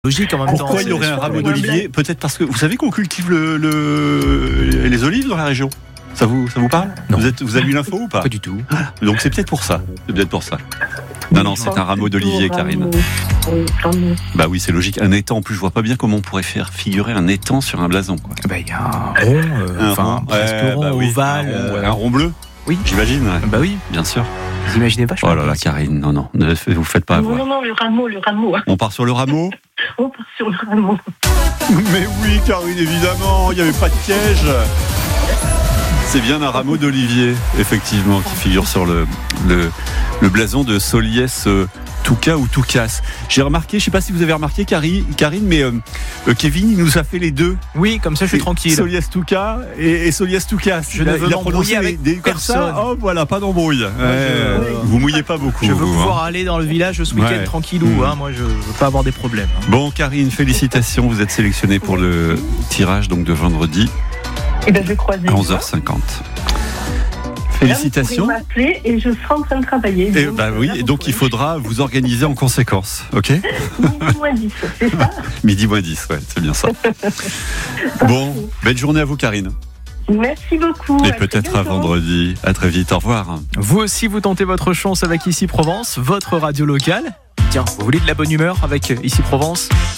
Logique en même temps. Pourquoi il y aurait un rameau d'olivier ? Peut-être parce que vous savez qu'on cultive les olives dans la région. Ça vous parle ? Non. Vous avez eu l'info ou pas ? Pas du tout. Donc c'est peut-être pour ça. Non, c'est un rameau d'olivier, Karine. Bah oui, c'est logique. Un étang, en plus, je vois pas bien comment on pourrait faire figurer un étang sur un blason, quoi. Bah il y a un rond, presque rond, ovale. Un rond bleu. Oui. J'imagine. Ouais. Bah oui. Bien sûr. Vous imaginez pas ? Oh là là, Karine, non, ne vous faites pas avoir. Non, le rameau. On part sur le rameau ? On part sur le rameau. Mais oui, Karine, évidemment, il n'y avait pas de piège. C'est bien un rameau d'olivier, effectivement, qui figure sur le blason de Soliès Touka ou Toukas. J'ai remarqué, je ne sais pas si vous avez remarqué, Karine, mais Kevin, il nous a fait les deux. Oui, comme ça je suis tranquille. Soliès Touka et Soliès Toukas. Je ne veux m'embrouiller avec personne. Comme ça, voilà, pas d'embrouille. Vous mouillez pas beaucoup. Je veux pouvoir aller dans le village ce week-end tranquillou. Moi, je veux pas avoir des problèmes. Bon, Karine, félicitations. Vous êtes sélectionnée pour le tirage donc de vendredi. Et ben je croise à 11h50. Félicitations. Là, vous pouvez m'appeler et je serai en train de travailler. Et bah oui, et donc il faudra vous organiser en conséquence, ok ? Midi moins 10, c'est ça ? Midi moins 10, ouais, c'est bien ça. Bon, belle journée à vous, Karine. Merci beaucoup. Et peut-être à vendredi. À très vite, au revoir. Vous aussi, vous tentez votre chance avec Ici Provence, votre radio locale. Tiens, vous voulez de la bonne humeur avec Ici Provence ?